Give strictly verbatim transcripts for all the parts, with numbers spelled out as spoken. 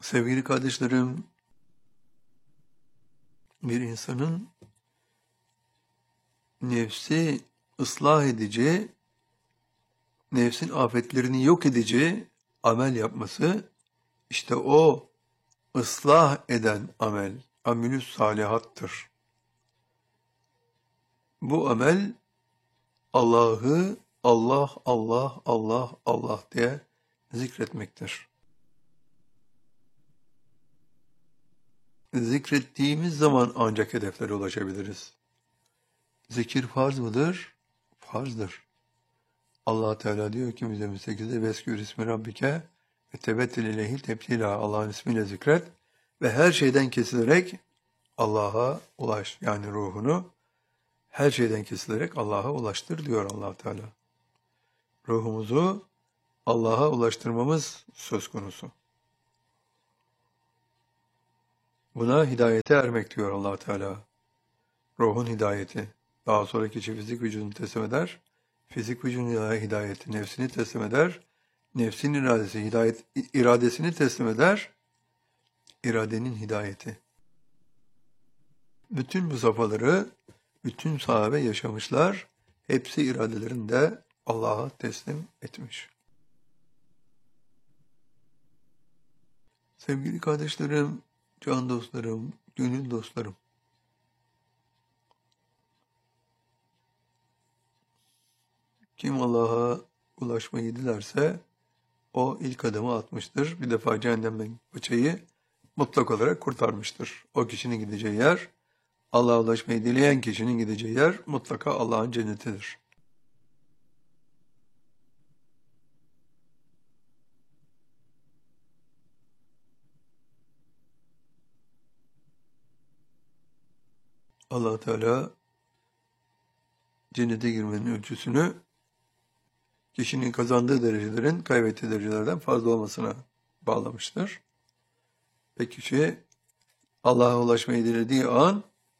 Sevgili kardeşlerim, bir insanın nefsi ıslah edici, nefsin afetlerini yok edici amel yapması, işte o ıslah eden amel, amelü salihattır. Bu amel Allah'ı Allah, Allah, Allah, Allah diye zikretmektir. Zikrettiğimiz zaman ancak hedeflere ulaşabiliriz. Zikir farz mıdır? Farzdır. Allah Teala diyor ki yirmi sekizde Veskür ismi Rabbike ve tebettil ileyhi tebtila, Allah'ın ismiyle zikret ve her şeyden kesilerek Allah'a ulaş, yani ruhunu her şeyden kesilerek Allah'a ulaştır diyor Allah Teala. Ruhumuzu Allah'a ulaştırmamız söz konusu. Buna hidayete ermek diyor Allah Teala. Ruhun hidayeti. Daha sonra kişi fizik vücudunu teslim eder. Fizik vücudun hidayeti, nefsini teslim eder. Nefsin iradesi, hidayet, iradesini teslim eder. İradenin hidayeti. Bütün bu safhaları, bütün sahabe yaşamışlar. Hepsi iradelerinde Allah'a teslim etmiş. Sevgili kardeşlerim, can dostlarım, gönül dostlarım. Kim Allah'a ulaşmayı dilerse o ilk adımı atmıştır. Bir defa cehennemden paçayı mutlak olarak kurtarmıştır. O kişinin gideceği yer, Allah'a ulaşmayı dileyen kişinin gideceği yer mutlaka Allah'ın cennetidir. Allah Teala cennete girmenin ölçüsünü kişinin kazandığı derecelerin kaybettiği derecelerden fazla olmasına bağlamıştır. Ve kişi Allah'a ulaşmayı dilediği an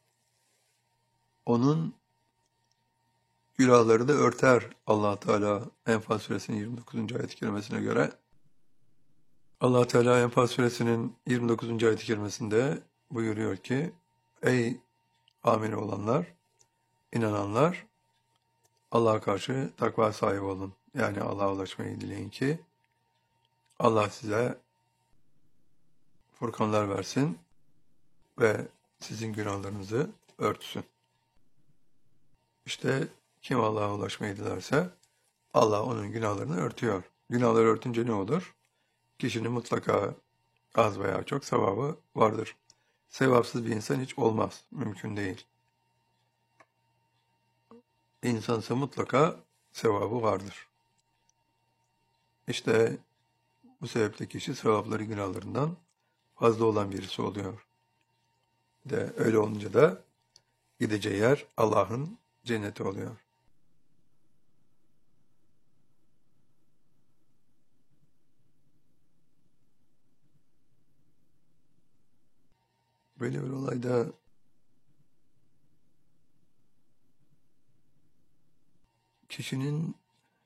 onun günahları da örter Allah Teala Enfal suresinin yirmi dokuzuncu ayet-i kerimesine göre. Allah Teala Enfal suresinin yirmi dokuzuncu ayet-i kerimesinde buyuruyor ki: Ey amin olanlar, inananlar, Allah'a karşı takva sahibi olun. Yani Allah'a ulaşmayı dileyin ki Allah size furkanlar versin ve sizin günahlarınızı örtsün. İşte kim Allah'a ulaşmayı dilerse Allah onun günahlarını örtüyor. Günahları örtünce ne olur? Kişinin mutlaka az veya çok sevabı vardır. Sevapsız bir insan hiç olmaz. Mümkün değil. İnsansa mutlaka sevabı vardır. İşte bu sebeple kişi sevapları günahlarından fazla olan birisi oluyor. De öyle olunca da gideceği yer Allah'ın cenneti oluyor. Böyle bir olayda kişinin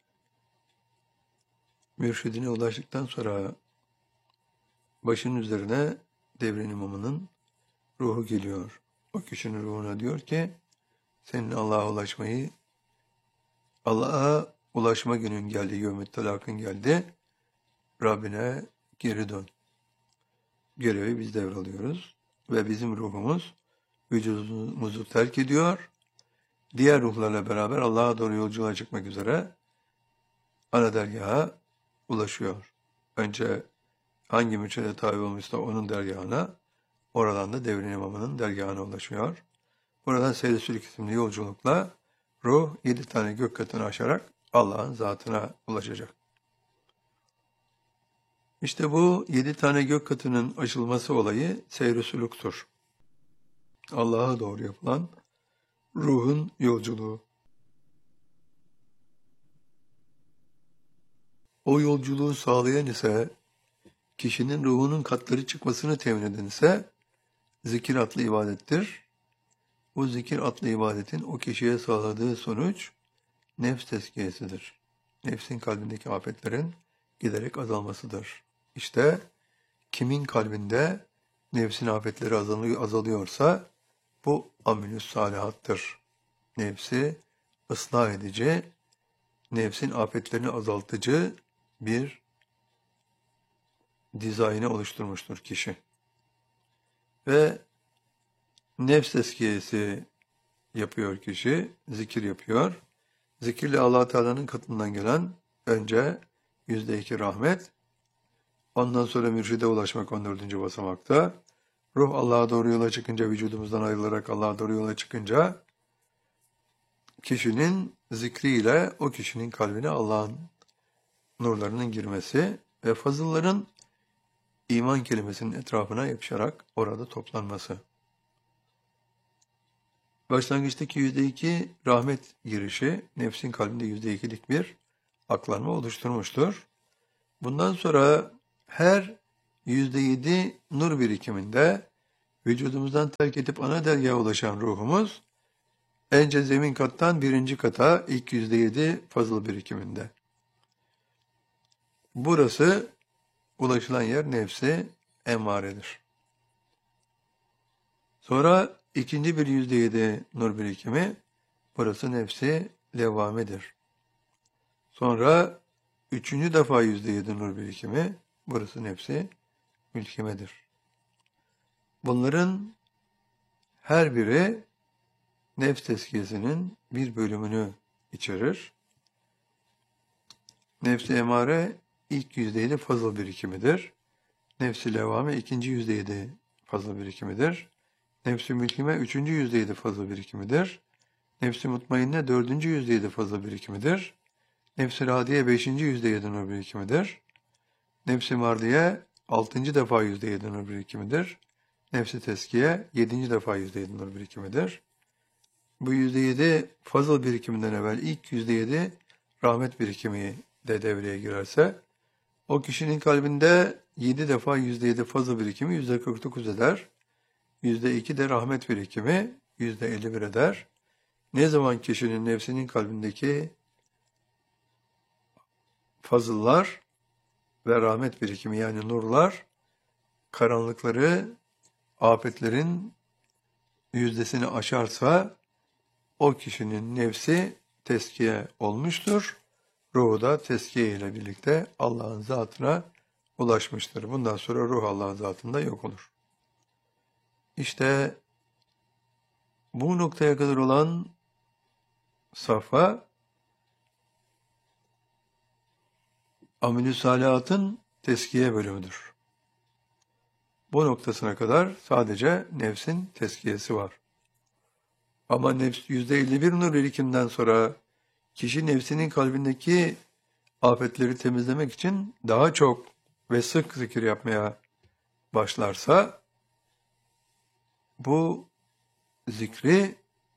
mürşidine ulaştıktan sonra başının üzerine devrin imamının ruhu geliyor. O kişinin ruhuna diyor ki senin Allah'a ulaşmayı, Allah'a ulaşma günün geldi, yevmet talakın geldi. Rabbine geri dön. Görevi biz devralıyoruz ve bizim ruhumuz vücudumuzu terk ediyor. Diğer ruhlarla beraber Allah'a doğru yolculuğa çıkmak üzere ana dergaha ulaşıyor. Önce hangi mürşide tabi olmuşsa onun dergahına, oradan da devrin imamının dergahına ulaşıyor. Buradan Seyri Sülük isimli yolculukla ruh yedi tane gök katını aşarak Allah'ın zatına ulaşacak. İşte bu yedi tane gök katının aşılması olayı Seyri Sülük'tür. Allah'a doğru yapılan ruhun yolculuğu. O yolculuğu sağlayan ise, kişinin ruhunun katları çıkmasını temin eden ise zikir adlı ibadettir. Bu zikir adlı ibadetin o kişiye sağladığı sonuç nefs tezkiyesidir. Nefsin kalbindeki afetlerin giderek azalmasıdır. İşte kimin kalbinde nefsin afetleri azalıyor, azalıyorsa bu amelü salihattır. Nefsi ıslah edici, nefsin afetlerini azaltıcı bir dizaynı oluşturmuştur kişi. Ve nefs tezkiyesi yapıyor kişi, zikir yapıyor. Zikirle Allah Teala'nın katından gelen önce yüzde iki rahmet, ondan sonra mürşide ulaşmak on dördüncü basamakta. Ruh Allah'a doğru yola çıkınca, vücudumuzdan ayrılarak Allah'a doğru yola çıkınca, kişinin zikriyle o kişinin kalbine Allah'ın nurlarının girmesi ve fazılların iman kelimesinin etrafına yapışarak orada toplanması. Başlangıçtaki yüzde iki rahmet girişi, nefsin kalbinde yüzde ikilik bir aklanma oluşturmuştur. Bundan sonra her yüzde yedi nur birikiminde vücudumuzdan terk edip ana dergaha ulaşan ruhumuz, önce zemin kattan birinci kata ilk yüzde yedi fazıl birikiminde. Burası ulaşılan yer nefsi emmaredir. Sonra ikinci bir yüzde yedi nur birikimi, burası nefsi levvamedir. Sonra üçüncü defa yüzde yedi nur birikimi, burası nefsi mülkimedir. Bunların her biri nefs tezkiyesinin bir bölümünü içerir. Nefs-i emare ilk yüzde yedi fazıl birikimidir. Nefs-i levvame ikinci yüzde yedi fazıl birikimidir. Nefs-i mülkime üçüncü yüzde yedi fazıl birikimidir. Nefs-i mutmainne dördüncü yüzde yedi fazıl birikimidir. Nefs-i radiye beşinci yüzde yedi nur birikimidir. Nefs-i mardiye altıncı defa yüzde yedi nur birikimidir. Nefs-i teskiye yedinci defa yüzde yedi nur birikimidir. Bu yüzde yedi fazıl birikiminden evvel ilk yüzde yedi rahmet birikimi de devreye girerse, o kişinin kalbinde yedi defa yüzde yedi fazıl birikimi yüzde kırk dokuz eder. yüzde iki de rahmet birikimi yüzde elli bir eder. Ne zaman kişinin nefsinin kalbindeki fazıllar ve rahmet birikimi yani nurlar, karanlıkları, afetlerin yüzdesini aşarsa, o kişinin nefsi teskiye olmuştur. Ruhu da teskiye ile birlikte Allah'ın zatına ulaşmıştır. Bundan sonra ruh Allah'ın zatında yok olur. İşte bu noktaya kadar olan safha, amel-i salihatın teskiye bölümüdür. Bu noktasına kadar sadece nefsin teskiyesi var. Ama nefs yüzde elli bir nur birikimden sonra kişi nefsinin kalbindeki afetleri temizlemek için daha çok ve sık zikir yapmaya başlarsa, bu zikri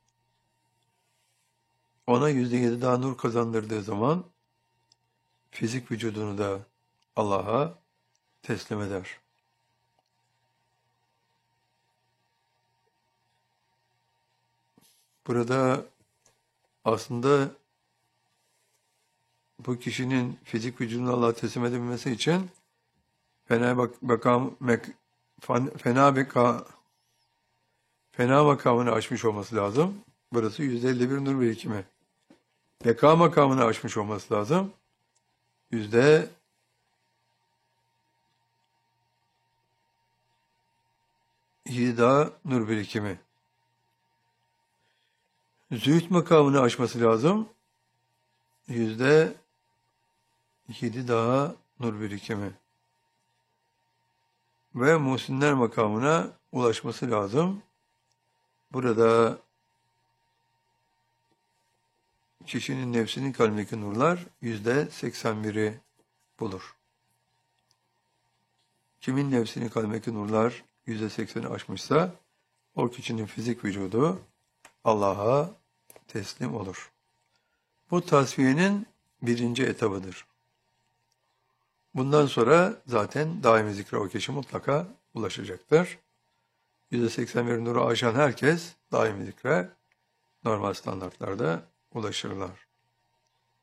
ona yüzde yedi daha nur kazandırdığı zaman fizik vücudunu da Allah'a teslim eder. Burada aslında bu kişinin fizik vücudunu Allah'a teslim edebilmesi için fena bak bakam mek, fena beka fena makamını aşmış olması lazım. Burası yüzde elli bir nur birikimi. Beka makamını aşmış olması lazım. Yüzde yedi daha nur birikimi. Zühd makamını aşması lazım. Yüzde yedi daha nur birikimi. Ve muhsinler makamına ulaşması lazım. Burada kişinin nefsinin kalbindeki nurlar yüzde seksen biri bulur. Kimin nefsinin kalbindeki nurlar yüzde sekseni aşmışsa, o kişinin fizik vücudu Allah'a teslim olur. Bu tasfiyenin birinci etabıdır. Bundan sonra zaten daimi zikre o kişi mutlaka ulaşacaktır. yüzde seksen bir nuru aşan herkes daimi zikre normal standartlarda ulaşırlar.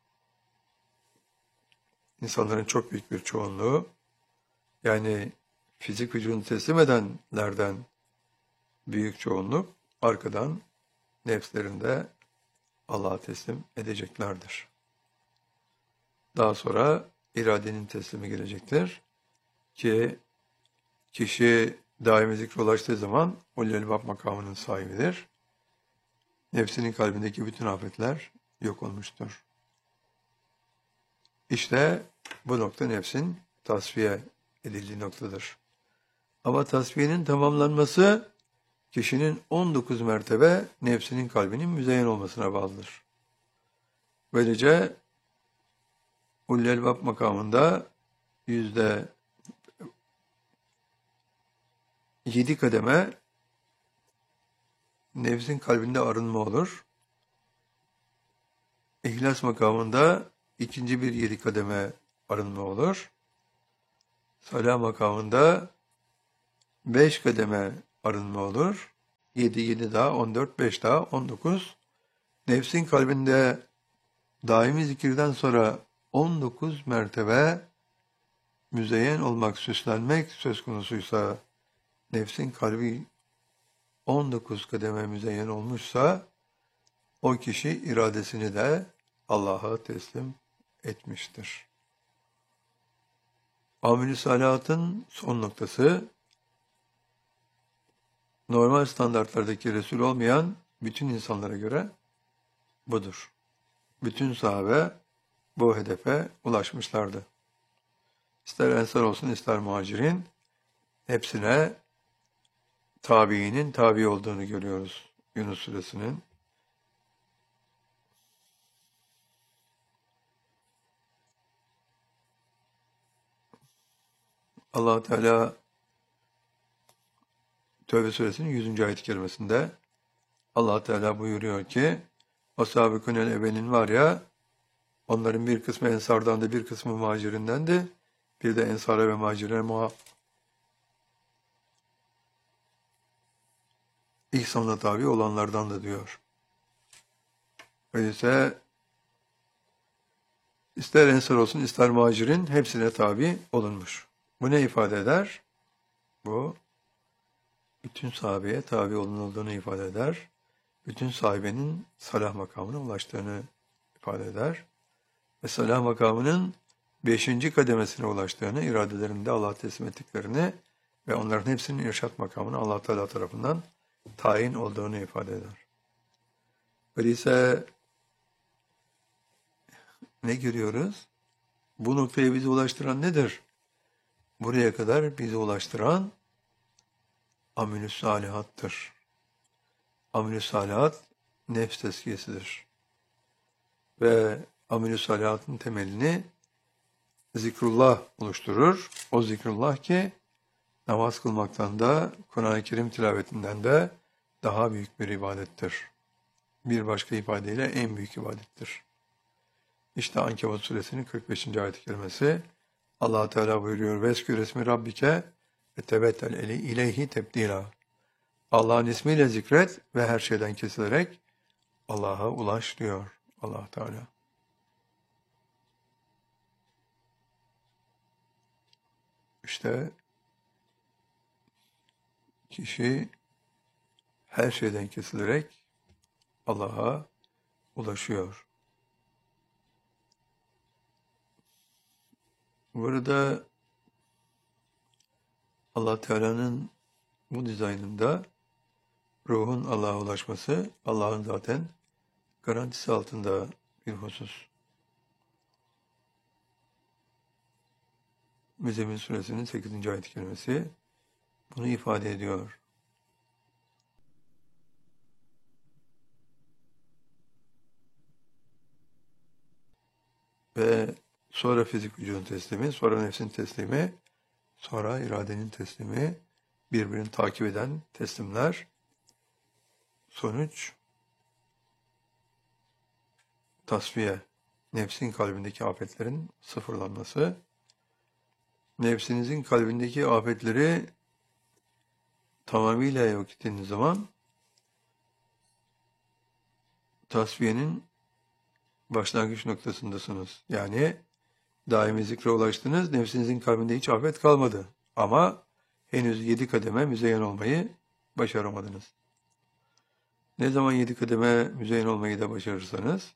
İnsanların çok büyük bir çoğunluğu, yani fizik vücudunu teslim edenlerden büyük çoğunluk arkadan nefslerinde Allah'a teslim edeceklerdir. Daha sonra iradenin teslimi gelecektir ki kişi daimi zikre ulaştığı zaman ulul elbab makamının sahibidir. Nefsinin kalbindeki bütün afetler yok olmuştur. İşte bu nokta nefsin tasfiye edildiği noktadır. Ama tasfiyenin tamamlanması kişinin on dokuz mertebe nefsinin kalbinin müzeyyen olmasına bağlıdır. Böylece ulul elbab makamında yüzde yedi kademe nefsin kalbinde arınma olur. İhlas makamında ikinci bir yedi kademe arınma olur. Salah makamında beş kademe arınma olur. yedi, yedi daha, on dört, beş daha, on dokuz. Nefsin kalbinde daimi zikirden sonra on dokuz mertebe müzeyyen olmak, süslenmek söz konusuysa, nefsin kalbi on dokuz kademe müzeyyen olmuşsa, o kişi iradesini de Allah'a teslim etmiştir. Amel-i salihatın son noktası, normal standartlardaki Resul olmayan bütün insanlara göre budur. Bütün sahabe bu hedefe ulaşmışlardı. İster ensar olsun, ister muhacirin, hepsine tabiinin tabi olduğunu görüyoruz Yunus Suresinin. Allah Teala Tövbe Suresinin yüzüncü ayet-i kerimesinde Allah Teala buyuruyor ki o sâbikûnel evvelin var ya, onların bir kısmı ensardan da bir kısmı muhacirinden de bir de ensara ve muhacirine muha ihsanla tabi olanlardan da diyor. Öyleyse ister ensar olsun ister muhacirin hepsine tabi olunmuş. Bu ne ifade eder? Bu bütün sahabeye tabi olunulduğunu ifade eder. Bütün sahibenin salah makamına ulaştığını ifade eder. Ve salah makamının beşinci kademesine ulaştığını, iradelerinde Allah'a teslim ettiklerini ve onların hepsinin irşat makamına Allah Teala tarafından tayin olduğunu ifade eder. Öyleyse ne görüyoruz? Bu noktaya bizi ulaştıran nedir? Buraya kadar bizi ulaştıran amel-i salihattır. Amel-i salihat nefs tezkiyesidir. Ve amel-i salihatın temelini zikrullah oluşturur. O zikrullah ki namaz kılmaktan da, Kur'an-ı Kerim tilavetinden de daha büyük bir ibadettir. Bir başka ifadeyle en büyük ibadettir. İşte Ankebut suresinin kırk beşinci ayet-i kerimesi Allah Teala buyuruyor: "Veskür resmi rabbike ve tebettel ileyhi tebdila." Allah'ın ismiyle zikret ve her şeyden kesilerek Allah'a ulaş diyor Allah Teala. İşte kişi her şeyden kesilerek Allah'a ulaşıyor. Burada Allah Teala'nın bu dizaynında ruhun Allah'a ulaşması Allah'ın zaten garantisi altında bir husus. Müzzemmil suresinin sekizinci ayet-i kerimesi bunu ifade ediyor. Ve sonra fizik vücudun teslimi, sonra nefsin teslimi, sonra iradenin teslimi, birbirini takip eden teslimler, sonuç tasfiye, nefsin kalbindeki afetlerin sıfırlanması. Nefsinizin kalbindeki afetleri tamamıyla yok ettiğiniz zaman tasfiyenin başlangıç noktasındasınız. Yani daimi zikre ulaştınız, nefsinizin kalbinde hiç afet kalmadı. Ama henüz yedi kademe müzeyyen olmayı başaramadınız. Ne zaman yedi kademe müzeyyen olmayı da başarırsanız,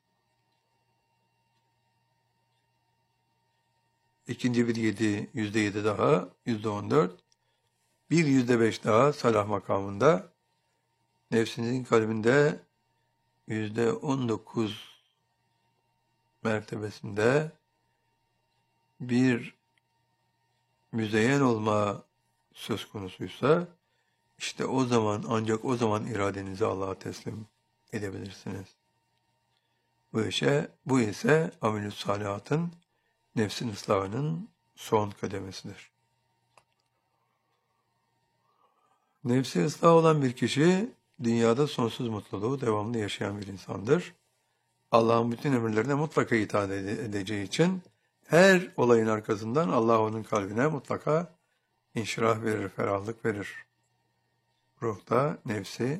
ikinci bir yedi, yüzde yedi daha, yüzde on dört, bir yüzde beş daha salah makamında, nefsinizin kalbinde yüzde on dokuz mertebesinde bir müzeyyen olma söz konusuysa, işte o zaman, ancak o zaman iradenizi Allah'a teslim edebilirsiniz. Bu işe, bu ise amelü salihatın, nefsin ıslahının son kademesidir. Nefsi ıslah olan bir kişi, dünyada sonsuz mutluluğu devamlı yaşayan bir insandır. Allah'ın bütün emirlerine mutlaka itaat edeceği için, her olayın arkasından Allah onun kalbine mutlaka inşirah verir, ferahlık verir. Ruhta nefsi